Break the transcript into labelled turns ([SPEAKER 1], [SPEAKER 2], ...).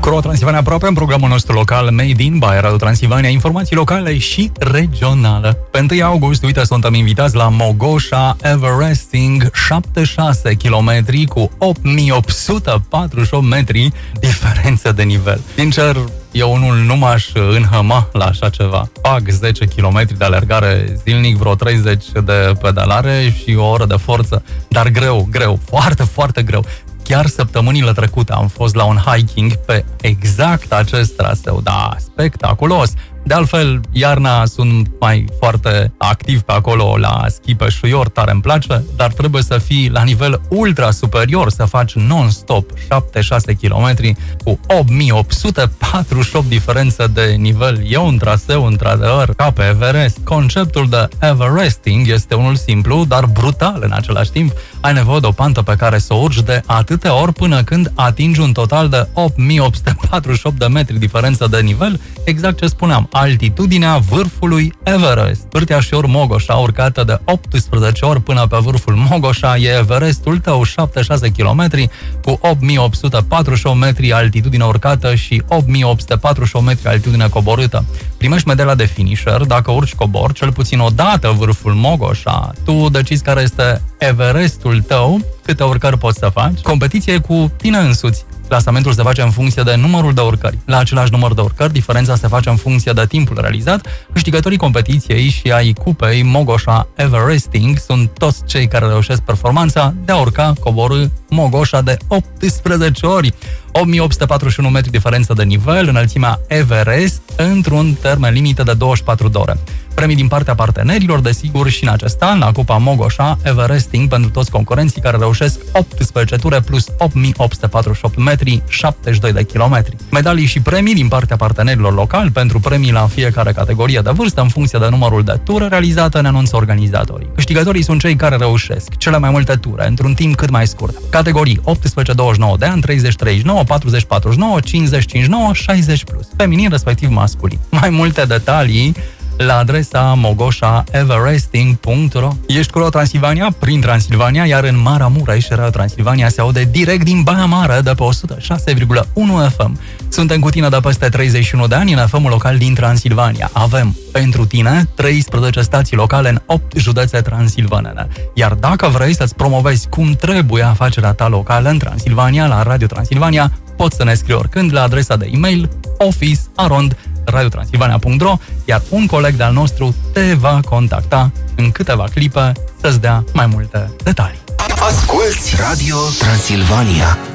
[SPEAKER 1] Școala Transilvania aproape în programul nostru local Made in by Radio Transilvania, informații locale și regionale. Pe 1 august, uite, suntem invitați la Mogoșa Everesting, 76 km cu 8848 metri diferență de nivel. Sincer, eu unul nu m-aș înhăma la așa ceva. Fac 10 km de alergare zilnic, vreo 30 de pedalare și o oră de forță, dar greu, foarte, foarte greu. Chiar săptămânile trecute am fost la un hiking pe exact acest traseu. Da, spectaculos! De altfel, iarna sunt mai foarte activ pe acolo la schi pe șuior, tare îmi place, dar trebuie să fii la nivel ultra superior, să faci non-stop 7-6 km cu 8848 diferență de nivel. E un traseu, într-adevăr, ca pe Everest. Conceptul de Everesting este unul simplu, dar brutal în același timp. Ai nevoie de o pantă pe care să o urci de atâtea ori până când atingi un total de 8848 de metri diferență de nivel, exact ce spuneam, altitudinea vârfului Everest. Vârteaș-ori Mogoșa, urcată de 18 ori până pe vârful Mogoșa, e Everestul tău, 7-6 km cu 8848 metri altitudine urcată și 8848 metri altitudine coborâtă. Primești medalia de finisher dacă urci cobor cel puțin o dată vârful Mogoșa. Tu decizi care este Everestul tău, câte urcări poți să faci. Competiție cu tine însuți. Clasamentul se face în funcție de numărul de urcări. La același număr de urcări, diferența se face în funcție de timpul realizat. Câștigătorii competiției și ai cupei Mogoșa Everesting sunt toți cei care reușesc performanța de a urca, coborî Mogoșa de 18 ori. 8841 metri diferență de nivel, înălțimea Everest, într-un termen limită de 24 de ore. Premii din partea partenerilor, desigur, și în acest an, la Cupa Mogoșa Everesting, pentru toți concurenții care reușesc 18 ture plus 8848 metri, 72 de kilometri. Medalii și premii din partea partenerilor locali, pentru premii la fiecare categorie de vârstă, în funcție de numărul de ture realizate, ne anunță organizatorii. Câștigătorii sunt cei care reușesc cele mai multe ture, într-un timp cât mai scurt. Categorii 18-29 de ani, 30-39, 40-49, 50-59, 60+. Feminin, respectiv masculin. Mai multe detalii la adresa mogoshaeveresting.ro. Ești cu Radio Transilvania, prin Transilvania, iar în Maramureș, Radio Transilvania se aude direct din Baia Mare de pe 106,1 FM. Suntem cu tine de peste 31 de ani în FM-ul local din Transilvania. Avem pentru tine 13 stații locale în 8 județe transilvanene. Iar dacă vrei să-ți promovezi cum trebuie afacerea ta locală în Transilvania, la Radio Transilvania, poți să ne scrii oricând la adresa de e-mail office@radiotransilvania.ro, iar un coleg de-al nostru te va contacta în câteva clipe să-ți dea mai multe detalii.
[SPEAKER 2] Asculți Radio Transilvania.